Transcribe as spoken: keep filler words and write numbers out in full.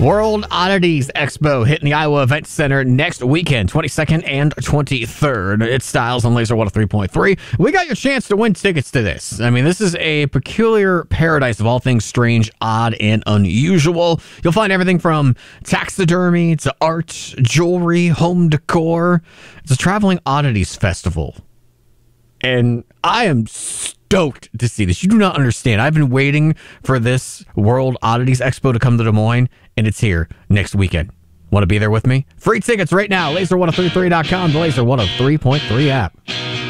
World Oddities Expo hitting the Iowa Event Center next weekend, twenty-second and twenty-third. It's Styles on Laser one oh three point three. We got your chance to win tickets to this. I mean, this is a peculiar paradise of all things strange, odd, and unusual. You'll find everything from taxidermy to art, jewelry, home decor. It's a traveling oddities festival. And I am stoked to see this. You do not understand. I've been waiting for this World Oddities Expo to come to Des Moines, and it's here next weekend. Want to be there with me? Free tickets right now. laser ten thirty-three dot com, the Laser one oh three point three app.